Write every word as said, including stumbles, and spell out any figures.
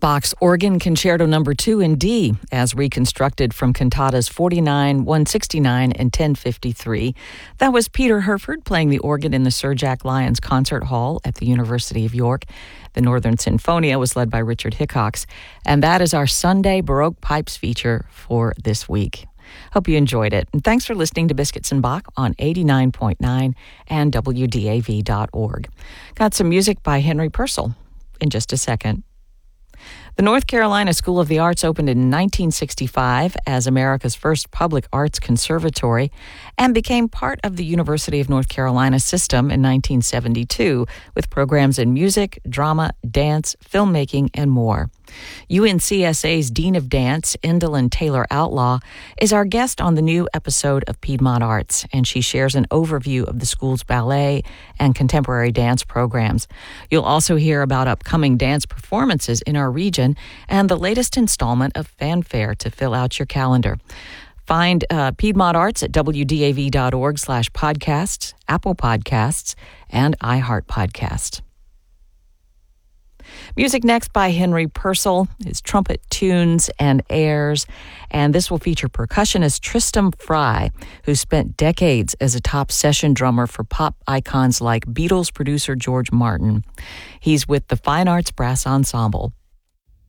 Bach's Organ Concerto Number two in D, as reconstructed from cantatas forty-nine, one sixty-nine, and ten fifty-three. That was Peter Herford playing the organ in the Sir Jack Lyons Concert Hall at the University of York. The Northern Sinfonia was led by Richard Hickox. And that is our Sunday Baroque Pipes feature for this week. Hope you enjoyed it. And thanks for listening to Biscuits and Bach on eighty-nine point nine and W D A V dot org. Got some music by Henry Purcell in just a second. The North Carolina School of the Arts opened in nineteen sixty-five as America's first public arts conservatory and became part of the University of North Carolina system in nineteen seventy-two with programs in music, drama, dance, filmmaking, and more. U N C S A's Dean of Dance, Indolin Taylor Outlaw, is our guest on the new episode of Piedmont Arts, and she shares an overview of the school's ballet and contemporary dance programs. You'll also hear about upcoming dance performances in our region and the latest installment of Fanfare to fill out your calendar. Find uh, Piedmont Arts at W D A V dot org slash podcasts, Apple Podcasts, and iHeart Podcasts. Music next by Henry Purcell, his trumpet tunes and airs, and this will feature percussionist Tristram Fry, who spent decades as a top session drummer for pop icons like Beatles producer George Martin. He's with the Fine Arts Brass Ensemble.